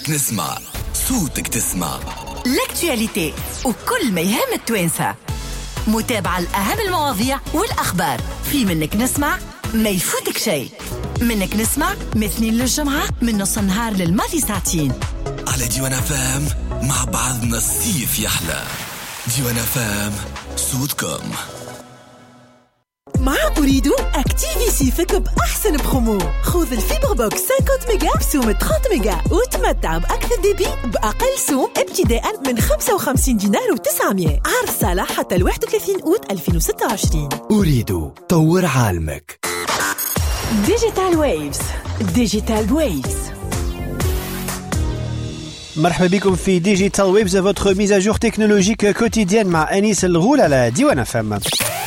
منك نسمع صوتك تسمع لاكتواليتي وكل ما يهم التوانسة، متابعة الأهم المواضيع والأخبار. في منك نسمع ما يفوتك شيء. منك نسمع مثنين للجمعة من نص النهار للماضي ساعتين على ديوان فام. مع بعضنا الصيف يحلى. ديوان فام صوتكم. مع أريد أكتيفي صيفك بأحسن برومو. خذ الفيبر بوكس 50 ميجا بسوم 30 ميجا وتمتع بأكثر ديبي بأقل سوم ابتداء من 55 دينار و900. عرض صالح حتى 31 أوت 2026. أريد طور عالمك. ديجيتال ويفز. ديجيتال ويفز. مرحبا بكم في ديجيتال ويفز، votre mise à jour technologique quotidienne مع أنيس الغول على ديوان فام.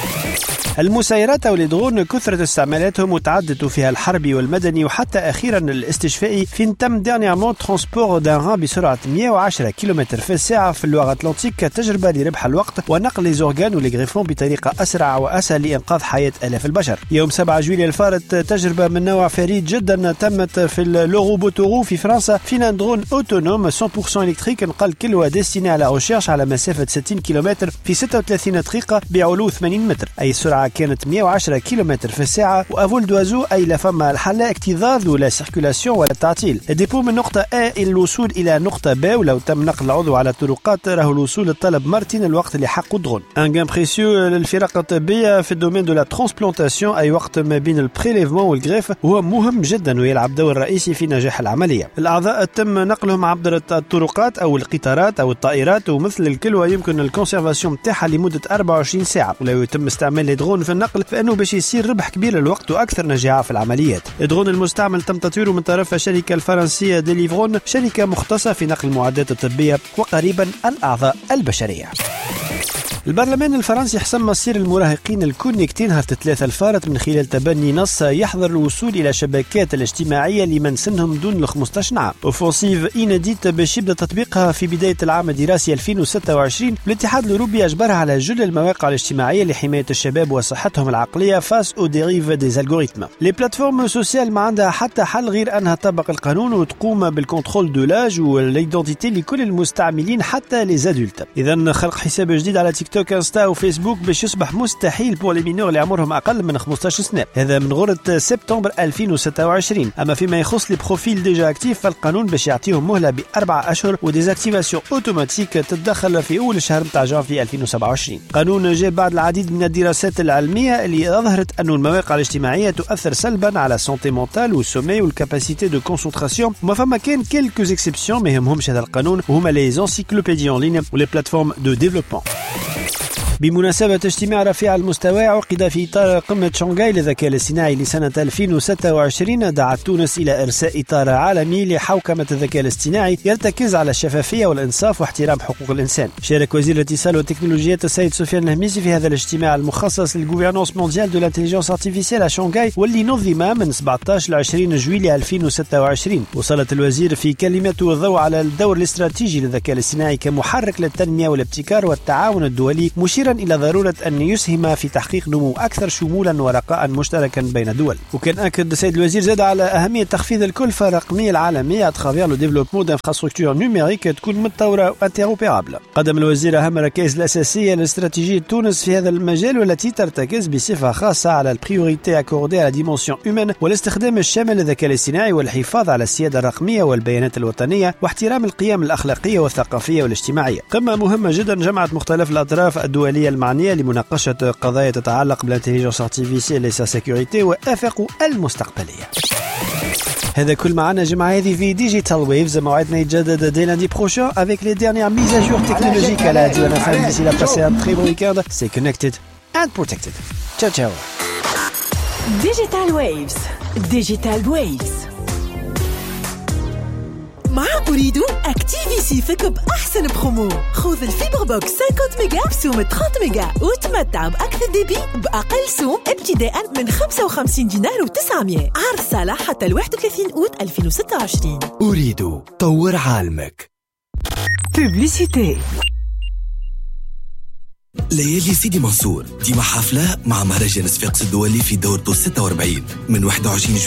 المسيرات أو الدرون كثرة استعمالاتهم وتعدت فيها الحربي والمدني وحتى أخيرا الاستشفائي. فين تم dernièrement ترانسبور دان ران بسرعة 110 كيلومتر في الساعة في اللغة الأطلنطيك كتجربة لربح الوقت ونقل لي زورغان وليغريفون بطريقة أسرع وأسهل لإنقاذ حياة آلاف البشر. يوم 7 جويلية الفارت تجربة من نوع فريد جدا تمت في لوروبوتورو في فرنسا، فينا درون أوتونوم 100% إلكتريك نقل كلوة ديستيني على ريشيرش على مسافة 60 كيلومتر في 36 دقيقة بعلو 80 متر، أي السرعة كانت 110 كيلومتر في الساعة. وأفول دوازو أي لفما الحلا اكتظاظ ولا سيركولاسيون ولا تعطيل. الديبو من نقطة A الوصول إلى نقطة B، ولو تم نقل العضو على الطرقات راه الوصول للطلب مرتين الوقت اللي حقه درون. ان غان بريسيو للفرق الطبية في الدومين دو لا ترانسبلانتاسيون، أي وقت ما بين البريليفمون والغريف هو مهم جدا ويلعب دور رئيسي في نجاح العملية. الأعضاء تم نقلهم عبر الطرقات أو القطارات أو الطائرات، ومثل الكلوة يمكن الكونسيرفاسيون متاعها لمدة 24 ساعة. ولو يتم استعمال الدرون في النقل فإنه باش يصير ربح كبير للوقت وأكثر نجاعة في العمليات. الدرون المستعمل تم تطويره من طرف الشركة الفرنسية ديليفرون، شركة مختصة في نقل المعدات الطبية وقريبا الأعضاء البشرية. البرلمان الفرنسي حسم مصير المراهقين الكونكتي نهار 3 الفارط من خلال تبني نص يحظر الوصول إلى شبكات الاجتماعية لمن سنهم دون 15 عام. أوفونسيف إناديت باش يبدأ تطبيقها في بداية العام الدراسي 2026. الاتحاد الأوروبي أجبرها على جل المواقع الاجتماعية لحماية الشباب وصحتهم العقلية فاس أو ديريف ديز الغوريثم. لي بلاتفورم سوسيال ما عندها حتى حل غير أنها تطبق القانون وتقوم بالكنترول دو لاج والإيدنتيتي لكل المستعملين حتى لي زادولت. إذن خلق حساب جديد على تيك توك انستا وفيسبوك باش يصبح مستحيل بور لي مينور اللي عمرهم اقل من 15 سنه، هذا من غرة سبتمبر 2026. اما فيما يخص لي بروفيل ديجا اكتيف فالقانون باش يعطيهم مهله ب4 اشهر وديزاكتيفاسيون اوتوماتيك تتدخل في اول الشهر نتاع جانفي 2027. قانون جاء بعد العديد من الدراسات العلميه اللي اظهرت انه المواقع الاجتماعيه تؤثر سلبا على السونتي مونتال والسومي والكاباسيتي دو كونسونطراسيون. وما فما كان كيلكوز اكسبسيون ما يهمهمش هذا القانون، وهما لي انسيكلوبيدي اون لين ولي بلاتفورم دو ديفلوبمون. بمناسبة اجتماع رفيع المستوى عقد في إطار قمة شنغهاي للذكاء الاصطناعي لسنة 2026، دعت تونس إلى إرساء إطار عالمي لحوكمة الذكاء الاصطناعي يرتكز على الشفافية والإنصاف واحترام حقوق الإنسان. شارك وزير الاتصال والتكنولوجيات السيد سفيان الهميسي في هذا الاجتماع المخصص للغوفرنانس مونديال دو لانتيليجنس ارتيفيسيال على شنغهاي واللي نظم من 17 ل 20 جويلية 2026. وصلت الوزير في كلمته الضوء على الدور الاستراتيجي للذكاء الاصطناعي كمحرك للتنمية والابتكار والتعاون الدولي، مشيرا إلى ضرورة أن يسهم في تحقيق نمو أكثر شمولا ورقاء مشتركا بين الدول. وكان أكد السيد الوزير زاد على أهمية تخفيض الكلفة الرقمية العالمية à travers le développement d'infrastructures numériques تكون متطورة وانتيروبيرابل. قدم الوزير أهم الركائز الأساسية لاستراتيجية تونس في هذا المجال، والتي ترتكز بصفة خاصة على البريوريتي أكوردي على ديمونسيون هيومن والاستخدام الشامل للذكاء الاصطناعي والحفاظ على السيادة الرقمية والبيانات الوطنية واحترام القيم الأخلاقية والثقافية والاجتماعية. قمة مهمة جدا جمعت مختلف الأطراف الدولية المعنية لمناقشة قضايا تتعلق بالانتيليجنس ارتيفيسيال وسا سيكوريتي وآفاق المستقبلية. هذا كل معنا جمعة هذه في ديجيتال ويفز. موعدنا يتجدد دي لاندي بروشان avec les dernières mises à jour technologiques على ديوان فام. D'ici là, passez un très bon week-end. Stay connected and protected. Ciao ciao. Digital Waves. Digital Waves. مع أريد أكتيفي صيفك بأحسن برومو. خذ الفيبر بوكس 50 ميجا بسوم 30 ميجا وتمتع بأكثر ديبي بأقل سوم ابتداء من 55 دينار و900. عرض صالح حتى 31 أوت 2026. أريد طور عالمك. بوبليسيتي. ليالي سيدي منصور ديما حفلة مع مهرجان صفاقس الدولي في دورته 46 من 21